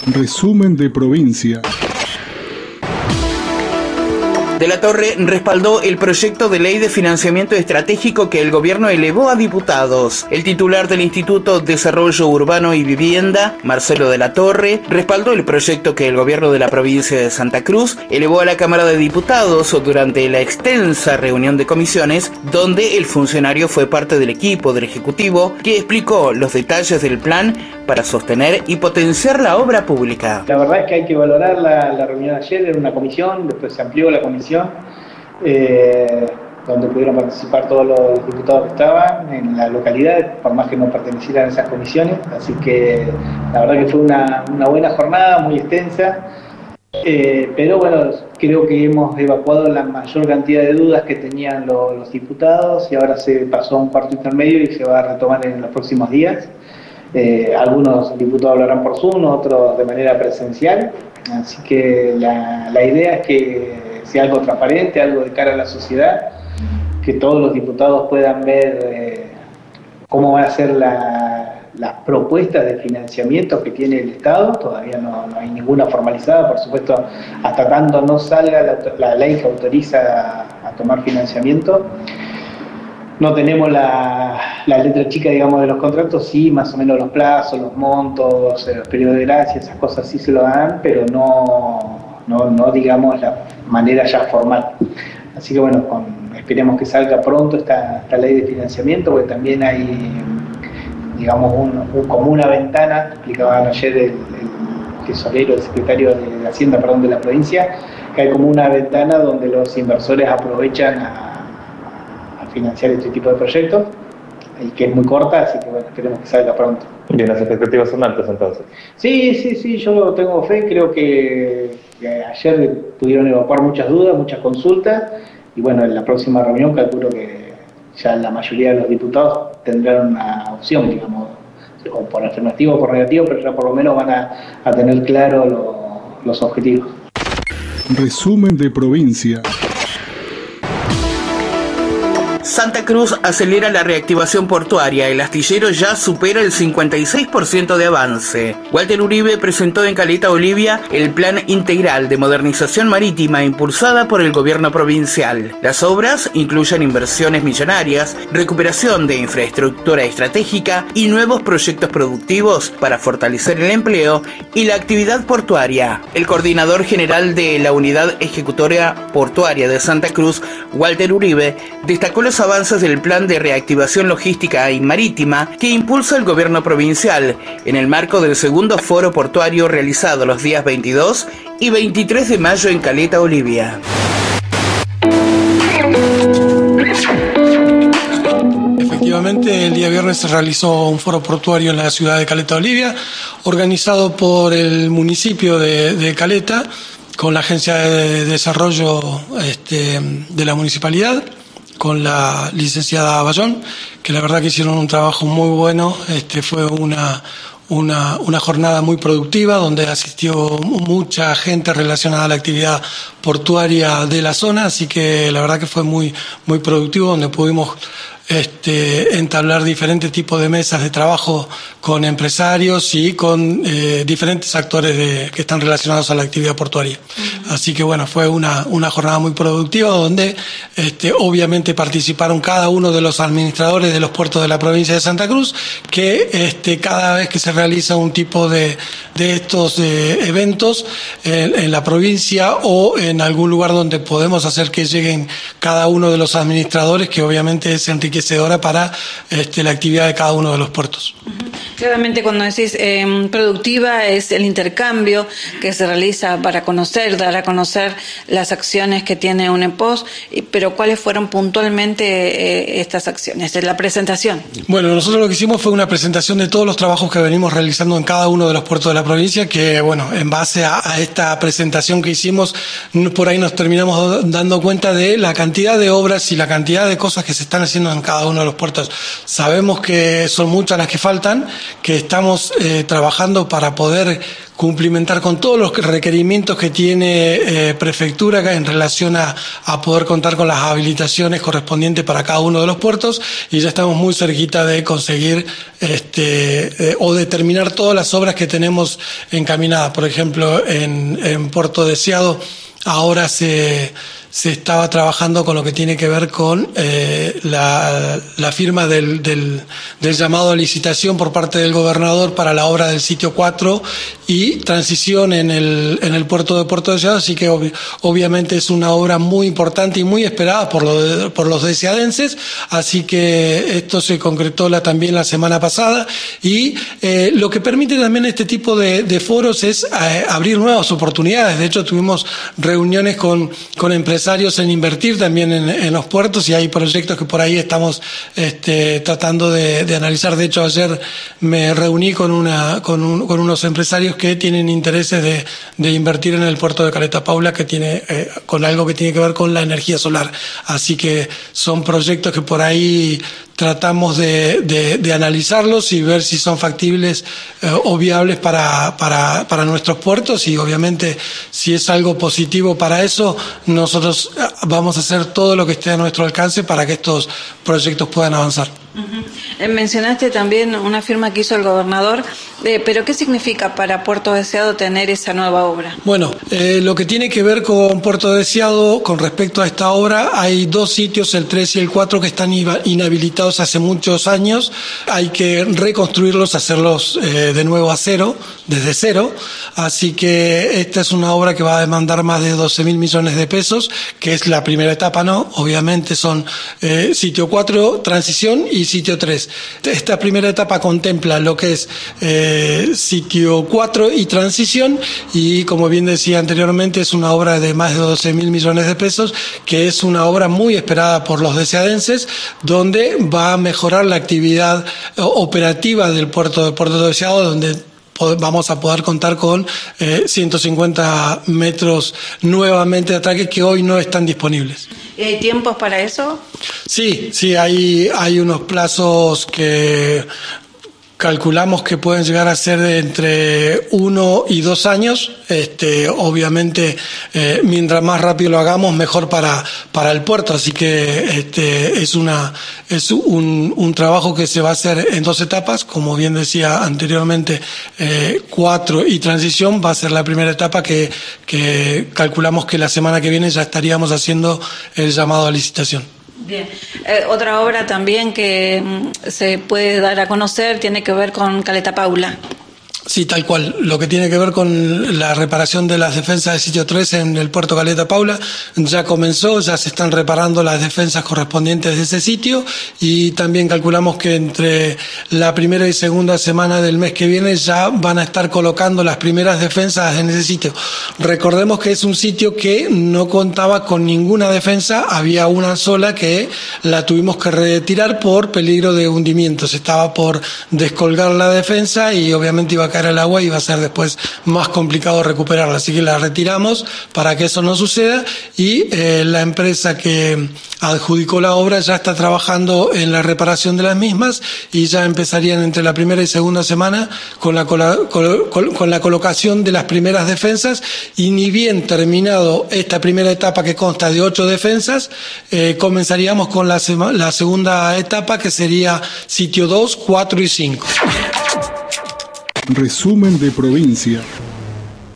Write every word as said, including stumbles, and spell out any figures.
Resumen de provincia. De la Torre respaldó el proyecto de ley de financiamiento estratégico que el gobierno elevó a diputados. El titular del Instituto de Desarrollo Urbano y Vivienda, Marcelo de la Torre, respaldó el proyecto que el gobierno de la provincia de Santa Cruz elevó a la Cámara de Diputados durante la extensa reunión de comisiones, donde el funcionario fue parte del equipo del Ejecutivo que explicó los detalles del plan para sostener y potenciar la obra pública. La verdad es que hay que valorar la, la reunión de ayer, era una comisión, después se amplió la comisión, eh, donde pudieron participar todos los diputados que estaban en la localidad, por más que no pertenecieran a esas comisiones, así que la verdad que fue una, una buena jornada, muy extensa, eh, pero bueno, creo que hemos evacuado la mayor cantidad de dudas que tenían los, los diputados y ahora se pasó a un cuarto intermedio y se va a retomar en los próximos días. Eh, algunos diputados lo harán por Zoom, otros de manera presencial, así que la, la idea es que sea algo transparente, algo de cara a la sociedad, que todos los diputados puedan ver eh, cómo van a ser la, las propuestas de financiamiento que tiene el Estado. Todavía no, no hay ninguna formalizada, por supuesto, hasta tanto no salga la, la ley que autoriza a, a tomar financiamiento. No tenemos la, la letra chica, digamos, de los contratos, sí, más o menos los plazos, los montos, los periodos de gracia, esas cosas sí se lo dan, pero no, no, no digamos, la manera ya formal. Así que bueno, con, esperemos que salga pronto esta, esta ley de financiamiento, porque también hay, digamos, un, un, como una ventana, explicaban ayer el, el tesorero, el secretario de Hacienda, perdón, de la provincia, que hay como una ventana donde los inversores aprovechan a financiar este tipo de proyectos y que es muy corta, así que bueno, esperemos que salga pronto. Bien, las expectativas son altas entonces. Sí, sí, sí, yo tengo fe, creo que, que ayer pudieron evacuar muchas dudas, muchas consultas y bueno, en la próxima reunión calculo que ya la mayoría de los diputados tendrán una opción, digamos, o por afirmativo o por negativo, pero ya por lo menos van a, a tener claro lo, los objetivos. Resumen de provincia. Santa Cruz acelera la reactivación portuaria. El astillero ya supera el cincuenta y seis por ciento de avance. Walter Uribe presentó en Caleta Olivia el Plan Integral de Modernización Marítima impulsada por el gobierno provincial. Las obras incluyen inversiones millonarias, recuperación de infraestructura estratégica y nuevos proyectos productivos para fortalecer el empleo y la actividad portuaria. El coordinador general de la Unidad Ejecutoria Portuaria de Santa Cruz, Walter Uribe, destacó los avances del Plan de Reactivación Logística y Marítima que impulsa el gobierno provincial en el marco del segundo foro portuario realizado los días veintidós y veintitrés de mayo en Caleta Olivia. Efectivamente, el día viernes se realizó un foro portuario en la ciudad de Caleta Olivia, organizado por el municipio de, de Caleta, con la Agencia de Desarrollo este, de la municipalidad, con la licenciada Bayón, que la verdad que hicieron un trabajo muy bueno. Este, fue una, una, una jornada muy productiva donde asistió mucha gente relacionada a la actividad portuaria de la zona, así que la verdad que fue muy, muy productivo, donde pudimos Este, entablar diferentes tipos de mesas de trabajo con empresarios y con eh, diferentes actores de, que están relacionados a la actividad portuaria. Uh-huh. Así que bueno, fue una, una jornada muy productiva donde este, obviamente participaron cada uno de los administradores de los puertos de la provincia de Santa Cruz, que este, cada vez que se realiza un tipo de, de estos eh, eventos en, en la provincia o en algún lugar donde podemos hacer que lleguen cada uno de los administradores, que obviamente es enriquecedora para este, la actividad de cada uno de los puertos. Uh-huh. Claramente cuando decís eh, productiva es el intercambio que se realiza para conocer, dar a conocer las acciones que tiene UNEPOS, pero ¿cuáles fueron puntualmente eh, estas acciones? La presentación. Bueno, nosotros lo que hicimos fue una presentación de todos los trabajos que venimos realizando en cada uno de los puertos de la provincia, que bueno, en base a, a esta presentación que hicimos, por ahí nos terminamos dando cuenta de la cantidad de obras y la cantidad de cosas que se están haciendo en cada uno de los puertos. Sabemos que son muchas las que faltan, que estamos eh, trabajando para poder cumplimentar con todos los requerimientos que tiene eh, Prefectura en relación a, a poder contar con las habilitaciones correspondientes para cada uno de los puertos, y ya estamos muy cerquita de conseguir este eh, o de terminar todas las obras que tenemos encaminadas. Por ejemplo, en, en Puerto Deseado ahora se se estaba trabajando con lo que tiene que ver con eh, la, la firma del, del, del llamado a licitación por parte del gobernador para la obra del sitio cuatro y transición en el, en el puerto de Puerto Deseado, así que ob, obviamente es una obra muy importante y muy esperada por, lo de, por los deseadenses, así que esto se concretó la, también la semana pasada, y eh, lo que permite también este tipo de, de foros es eh, abrir nuevas oportunidades. De hecho, tuvimos reuniones con, con empresarios en invertir también en, en los puertos, y hay proyectos que por ahí estamos este, tratando de, de analizar. De hecho, ayer me reuní con, una, con, un, con unos empresarios que tienen intereses de, de invertir en el puerto de Caleta Paula, que tiene eh, con algo que tiene que ver con la energía solar. Así que son proyectos que por ahí tratamos de, de, de analizarlos y ver si son factibles eh, o viables para, para, para nuestros puertos, y obviamente si es algo positivo para eso, nosotros vamos a hacer todo lo que esté a nuestro alcance para que estos proyectos puedan avanzar. Uh-huh. Mencionaste también una firma que hizo el gobernador, eh, pero ¿qué significa para Puerto Deseado tener esa nueva obra? Bueno, eh, lo que tiene que ver con Puerto Deseado con respecto a esta obra, hay dos sitios, el tres y el cuatro, que están inhabilitados hace muchos años. Hay que reconstruirlos, hacerlos eh, de nuevo a cero, desde cero, así que esta es una obra que va a demandar más de doce mil millones de pesos, que es la primera etapa, ¿no? Obviamente son eh, sitio cuatro, transición, y sitio tres. Esta primera etapa contempla lo que es eh, sitio cuatro y transición, y como bien decía anteriormente, es una obra de más de doce mil millones de pesos, que es una obra muy esperada por los deseadenses, donde va a mejorar la actividad operativa del puerto de Puerto Deseado, donde vamos a poder contar con eh, ciento cincuenta metros nuevamente de atraque que hoy no están disponibles. ¿Y hay tiempos para eso? Sí, sí, hay, hay unos plazos que calculamos que pueden llegar a ser de entre uno y dos años. Este, obviamente, eh, mientras más rápido lo hagamos, mejor para, para el puerto. Así que este, es, una, es un, un trabajo que se va a hacer en dos etapas. Como bien decía anteriormente, eh, cuatro y transición va a ser la primera etapa que, que calculamos que la semana que viene ya estaríamos haciendo el llamado a licitación. Bien. Eh, otra obra también que mm, se puede dar a conocer tiene que ver con Caleta Paula. Sí, tal cual. Lo que tiene que ver con la reparación de las defensas del sitio tres en el puerto Caleta Paula ya comenzó, ya se están reparando las defensas correspondientes de ese sitio, y también calculamos que entre la primera y segunda semana del mes que viene ya van a estar colocando las primeras defensas en ese sitio. Recordemos que es un sitio que no contaba con ninguna defensa, había una sola que la tuvimos que retirar por peligro de hundimiento. Se estaba por descolgar la defensa y obviamente iba a caer al agua y va a ser después más complicado recuperarla, así que la retiramos para que eso no suceda, y eh, la empresa que adjudicó la obra ya está trabajando en la reparación de las mismas, y ya empezarían entre la primera y segunda semana con la, con, con, con la colocación de las primeras defensas, y ni bien terminado esta primera etapa que consta de ocho defensas, eh, comenzaríamos con la, sema, la segunda etapa, que sería sitio dos, cuatro y cinco. Resumen de provincia.